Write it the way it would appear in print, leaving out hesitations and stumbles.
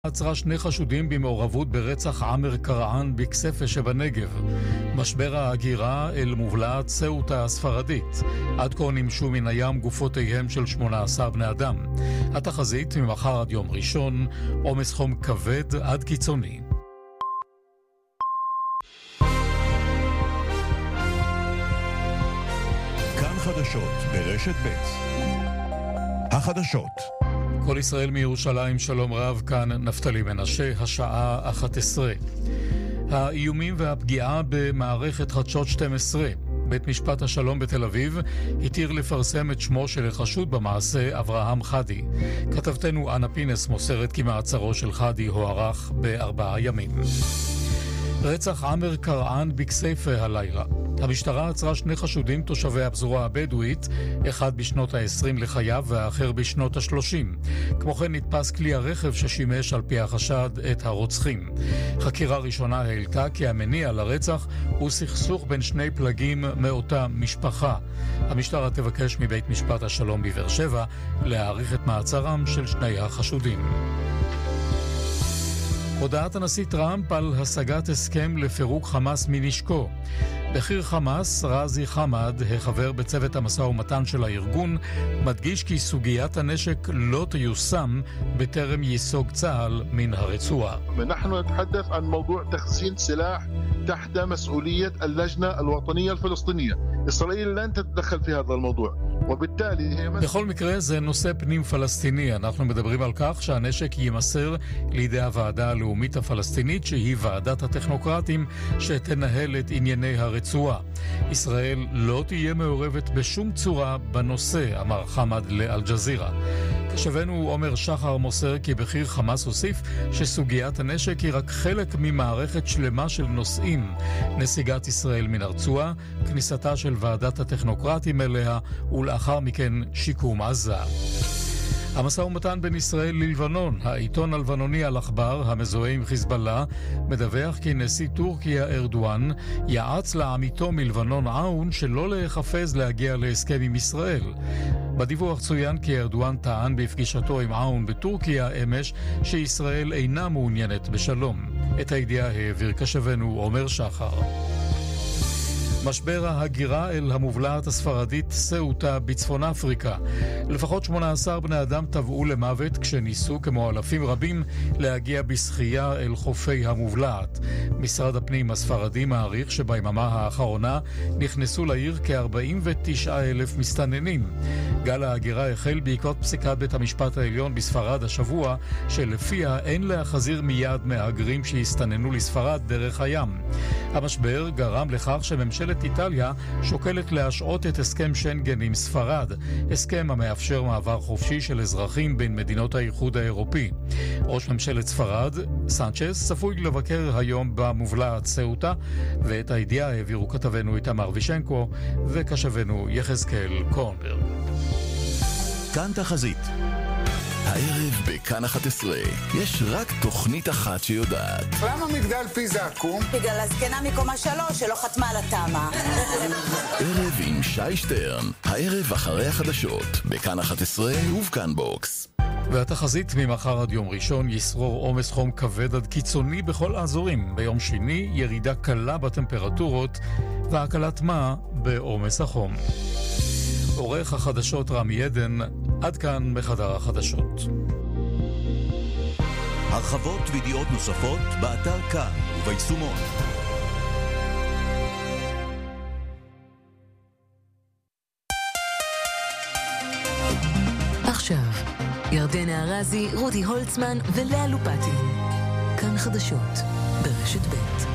עצרה שני חשודים במעורבות ברצח עמר קרען בכספה שבנגב. משבר ההגירה אל מובלעת סאוטה הספרדית. עד כה נמשו מן הים גופותיהם של 18 בני אדם. התחזית ממחר עד יום ראשון, עומס חום כבד עד קיצוני. כאן חדשות ברשת ב'. החדשות. כל ישראל מירושלים, שלום רב, כאן נפתלי מנשה, השעה 11. האיומים והפגיעה במערכת חדשות 12. בית משפט השלום בתל אביב התיר לפרסם את שמו של החשוד במעשה, אברהם חדי. כתבתנו אנה פינס מוסרת כי מעצרו של חדי הוארך ב4 ימים. רצח עמר קרען בכסייפה הלילה. המשטרה עצרה שני חשודים תושבי הפזורה הבדואית, אחד בשנות ה-20 לחייו והאחר בשנות ה-30. כמו כן נתפס כלי הרכב ששימש על פי החשד את הרוצחים. חקירה ראשונה העלתה כי המניע לרצח הוא סכסוך בין שני פלגים מאותה משפחה. המשטרה תבקש מבית משפט השלום בבאר שבע להאריך את מעצרם של שני החשודים. הודעת הנשיא טראמפ על השגת הסכם לפירוק חמאס מנשקו. בכיר חמאס, רזי חמד, החבר בצוות המשא ומתן של הארגון, מדגיש כי סוגיית הנשק לא תיושם בטרם ייסוג צה"ל מן הרצועה. نحن نتحدث عن موضوع تخزين سلاح تحت مسؤولية اللجنة الوطنية الفلسطينية. إسرائيل لن تتدخل في هذا الموضوع. בכל מקרה זה נושא פנים פלסטיני. אנחנו מדברים על כך שהנשק יימסר לידי הוועדה הלאומית הפלסטינית, שהיא ועדת הטכנוקרטים שתנהל את ענייני הרצועה. ישראל לא תהיה מעורבת בשום צורה בנושא, אמר חמד לאל-ג'זירה. כשבנו עומר שחר מוסר כי בכיר חמאס הוסיף שסוגיית הנשק היא רק חלק ממערכת שלמה של נושאים: נסיגת ישראל מן הרצועה, כניסתה של ועדת הטכנוקרטים אליה, ולאחר מכן שיקום עזה. המשא ומתן בין ישראל ללבנון. העיתון הלבנוני אל-אכבר, המזוהה עם חיזבאללה, מדווח כי נשיא טורקיה ארדואן יעץ לעמיתו מלבנון עאון שלא להיחפז להגיע להסכם עם ישראל. בדיווח צוין כי ארדואן טען בפגישתו עם עאון בטורקיה אמש שישראל אינה מעוניינת בשלום. את הידיעה העביר כשבנו עומר שחר. משבר ההגירה אל המובלעת הספרדית סאוטה בצפון אפריקה. לפחות 18 בני אדם טבעו למוות כשניסו, כמו אלפים רבים, להגיע בשחייה אל חופי המובלעת. משרד הפנים הספרדי מעריך שביממה האחרונה נכנסו לעיר כ-49,000 מסתננים. גל ההגירה החל בעקבות פסיקת בית המשפט העליון בספרד השבוע, שלפיה אין להחזיר מיד מהגרים שהסתננו לספרד דרך הים. המשבר גרם לכך שממשלת איטליה שוקלת להשעות את הסכם שנגן עם ספרד, הסכם המאפשר מעבר חופשי של אזרחים בין מדינות האיחוד האירופי. ראש ממשלת ספרד, סנצ'ס, צפוי לבקר היום במובלעת סאוטה, ואת הידיעה העבירו כתבנו איתמר וישנקו וכשבנו יחזקאל קורנברג. כאן תחזית. הערב בכאן 11 יש רק תוכנית אחת שיודעת. למה מגדל פיזה עקום? בגלל הזקנה מקומה 3 שלא חתמה על התאמה. ערב עם שי שטרן. הערב אחרי החדשות בכאן 11 ובכאן בוקס. והתחזית ממחר עד יום ראשון ישרור עומס חום כבד עד קיצוני בכל האזורים. ביום שני ירידה קלה בטמפרטורות והקלת מה בעומס החום. עורך החדשות רמי עדן, עד כאן בחדר החדשות. הרחבות וידיעות נוספות באתר כאן וביישומון. עכשיו, ירדנה ארזי, רודי הולצמן ולאה לופטין. כאן חדשות ברשת ב'.